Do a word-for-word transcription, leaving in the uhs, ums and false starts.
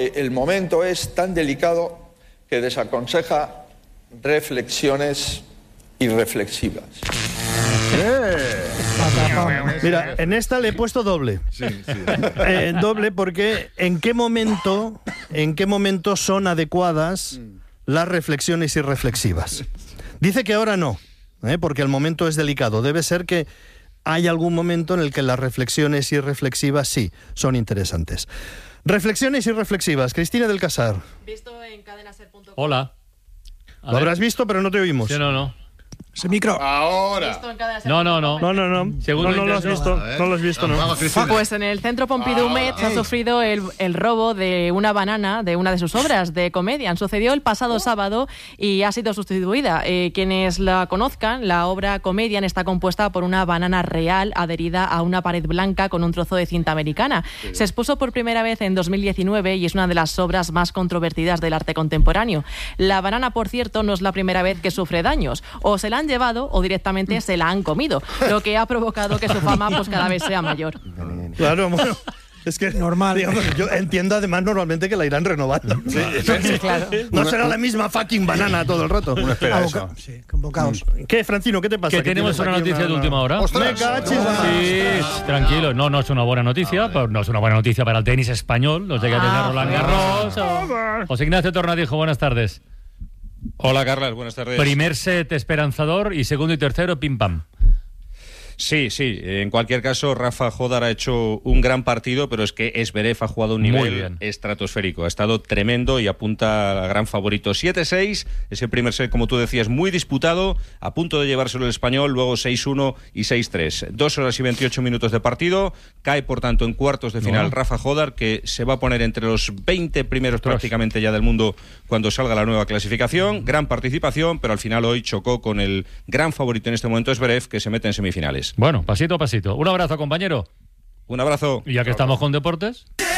El momento es tan delicado que desaconseja reflexiones irreflexivas. ¡Eh! Mira, en esta le he puesto doble. Sí, sí. Eh, doble porque ¿en qué momento, en qué momento son adecuadas las reflexiones irreflexivas? Dice que ahora no, ¿eh? Porque el momento es delicado. Debe ser que hay algún momento en el que las reflexiones irreflexivas sí son interesantes. Reflexiones irreflexivas. Cristina del Casar. Visto en cadena ser punto com. Hola. A Lo ver. habrás visto, pero no te oímos. Sí, no, no. Ese micro. Ahora. Visto en cadena ser No, punto com. no, no. No, no, no. Segundo no, no lo has intento. visto. No lo has visto, no. Vamos, Cristina. Pues en el Centro Pompidou Met se ha sufrido el, el robo de una banana de una de sus obras de comedia. Sucedió el pasado sábado y ha sido sustituida. Eh, quienes la conozcan, la obra Comedian está compuesta por una banana real adherida a una pared blanca con un trozo de cinta americana. Se expuso por primera vez en dos mil diecinueve y es una de las obras más controvertidas del arte contemporáneo. La banana, por cierto, no es la primera vez que sufre daños. O se la han llevado o directamente se la han comido, lo que ha provocado que su fama pues cada vez sea mayor. Claro, bueno. Es que, normal. Digamos, yo entiendo además normalmente que la irán renovando. Sí, sí, claro. No será la misma fucking banana todo el rato. Uno espera eso. Sí, convocados. ¿Qué, Francino? ¿Qué te pasa? Que tenemos una tienes aquí noticia de última hora. ¡Ostras! Me cachis. Sí, tranquilo. No, no es una buena noticia, pero no es una buena noticia para el tenis español. Los llega a tener Roland Garros. o- José Ignacio Tornadijo, buenas tardes. Hola, Carlas, buenas tardes. Primer set esperanzador y segundo y tercero pim pam. Sí, sí. En cualquier caso, Rafa Jodar ha hecho un gran partido, pero es que Zverev ha jugado a un Muy nivel bien. estratosférico. Ha estado tremendo y apunta al gran favorito. siete seis, ese primer set, como tú decías, muy disputado, a punto de llevárselo el español, luego seis uno y seis tres. Dos horas y veintiocho minutos de partido. Cae, por tanto, en cuartos de final No. Rafa Jodar, que se va a poner entre los veinte primeros Ostras. prácticamente ya del mundo cuando salga la nueva clasificación. Gran participación, pero al final hoy chocó con el gran favorito en este momento, Zverev, que se mete en semifinales. Bueno, pasito a pasito. Un abrazo, compañero. Un abrazo. Y ya que estamos con deportes.